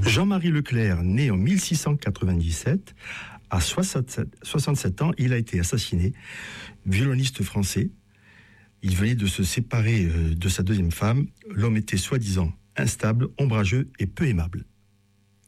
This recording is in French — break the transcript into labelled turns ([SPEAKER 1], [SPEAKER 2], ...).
[SPEAKER 1] Jean-Marie Leclerc, né en 1697, à 67 ans, il a été assassiné, violoniste français. Il venait de se séparer de sa deuxième femme. L'homme était soi-disant instable, ombrageux et peu aimable.